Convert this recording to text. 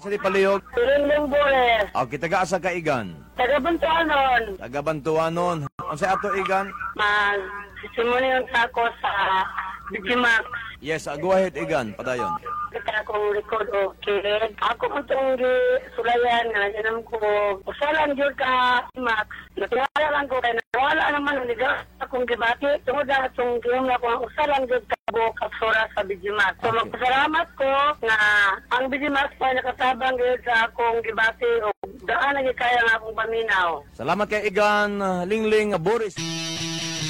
Sa di palihog. Rinling Bores. Okay, taga-asa ka igan. Taga-Bantuanon. Taga-Bantuanon. Ang sa ato igan? Simunin ako sa Digimax. Yes, go ahead igan. Padayon. Kita akong record o kid. Ako mo itong sulayan na ganam ko. Usalan yun ka Max. Natiyala lang ko kaya nawala naman ang ligaw akong gibati. Tungod na itong giyong na kung usalan yun ka buong kapsura sa Digimax. So magpasalamat ko na ang Digimax ay nakatabang yun sa akong gibati o daan na kaya nga akong paminaw. Salamat kay igan, Lingling Boris.